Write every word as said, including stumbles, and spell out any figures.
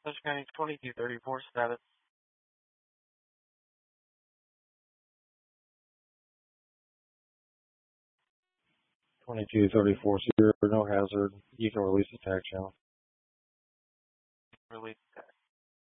Dutch County twenty-two thirty-four status. twenty-two thirty-four, Sierra, no hazard. You can release the tag channel. Release tag.